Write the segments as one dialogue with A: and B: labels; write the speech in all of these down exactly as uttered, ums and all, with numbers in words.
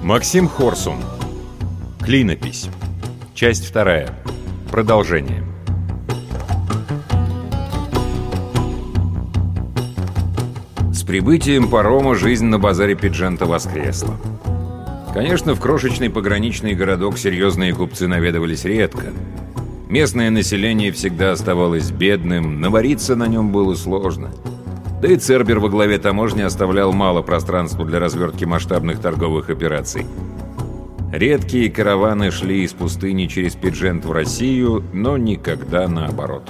A: Максим Хорсун. Клинопись. Часть вторая. Продолжение. С прибытием парома жизнь на базаре Пиджента воскресла. Конечно, в крошечный пограничный городок серьезные купцы наведывались редко. Местное население всегда оставалось бедным, навариться на нем было сложно. Да и Цербер во главе таможни оставлял мало пространства для развертки масштабных торговых операций. Редкие караваны шли из пустыни через Пиджент в Россию, но никогда наоборот.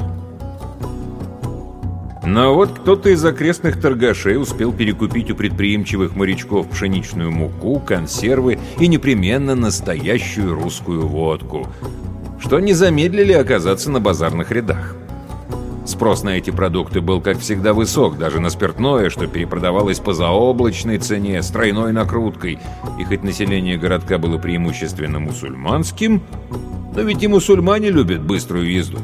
A: Но вот кто-то из окрестных торгашей успел перекупить у предприимчивых морячков пшеничную муку, консервы и непременно настоящую русскую водку, что не замедлили оказаться на базарных рядах. Спрос на эти продукты был, как всегда, высок, даже на спиртное, что перепродавалось по заоблачной цене, с тройной накруткой. И хоть население городка было преимущественно мусульманским, но ведь и мусульмане любят быструю езду.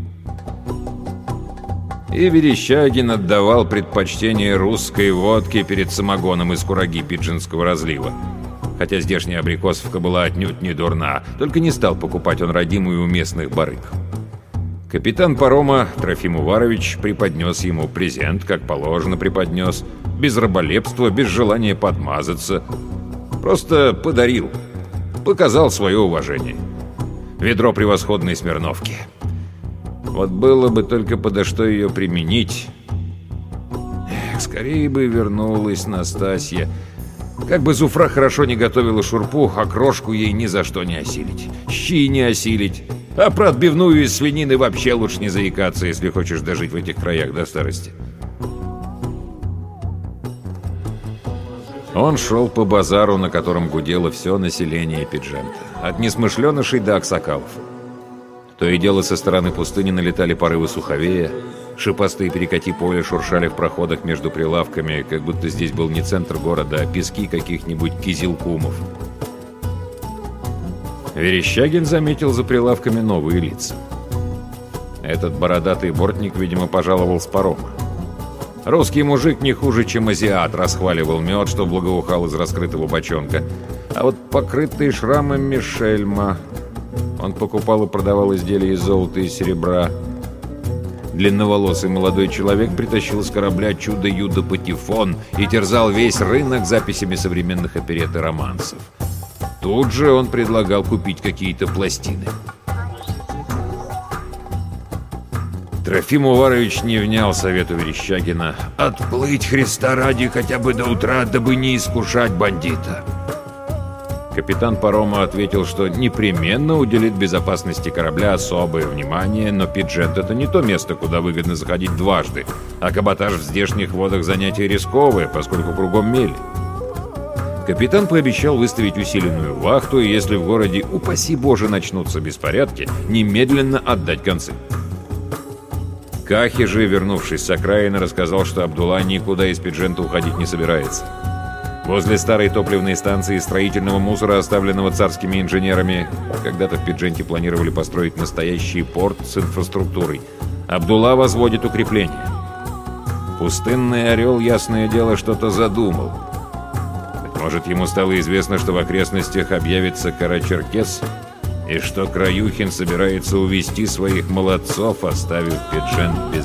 A: И Верещагин отдавал предпочтение русской водке перед самогоном из кураги Пиджинского разлива. Хотя здешняя абрикосовка была отнюдь не дурна, только не стал покупать он родимую у местных барыг. Капитан парома Трофим Уварович преподнес ему презент, как положено преподнес, без раболепства, без желания подмазаться. Просто подарил, показал свое уважение. Ведро превосходной Смирновки. Вот было бы только подо что ее применить. Эх, скорее бы вернулась Настасья. Как бы Зуфра хорошо не готовила шурпу, а крошку ей ни за что не осилить. Щи не осилить. А про отбивную из свинины вообще лучше не заикаться, если хочешь дожить в этих краях до старости. Он шел по базару, на котором гудело все население Пиджента. От несмышленышей до аксакалов. То и дело со стороны пустыни налетали порывы суховея. Шипастые перекати поля шуршали в проходах между прилавками, как будто здесь был не центр города, а пески каких-нибудь кизилкумов. Верещагин заметил за прилавками новые лица. Этот бородатый бортник, видимо, пожаловал с парома. Русский мужик не хуже, чем азиат, расхваливал мед, что благоухал из раскрытого бочонка. А вот покрытый шрамами шельма. Он покупал и продавал изделия из золота и серебра. Длинноволосый молодой человек притащил с корабля чудо-юдо-патефон и терзал весь рынок записями современных оперет и романсов. Тут же он предлагал купить какие-то пластины. Трофим Уварович не внял совету Верещагина «Отплыть Христа ради хотя бы до утра, дабы не искушать бандита». Капитан парома ответил, что непременно уделит безопасности корабля особое внимание, но Пиджент — это не то место, куда выгодно заходить дважды, а каботаж в здешних водах занятие рисковое, поскольку кругом мель. Капитан пообещал выставить усиленную вахту, и если в городе, упаси Боже, начнутся беспорядки, немедленно отдать концы. Кахи же, вернувшись с окраины, рассказал, что Абдулла никуда из Пиджента уходить не собирается. Возле старой топливной станции строительного мусора, оставленного царскими инженерами, когда-то в Пидженте планировали построить настоящий порт с инфраструктурой, Абдулла возводит укрепления. Пустынный орел, ясное дело, что-то задумал. Быть может, ему стало известно, что в окрестностях объявится Карачеркес, и что Краюхин собирается увести своих молодцов, оставив Пиджент без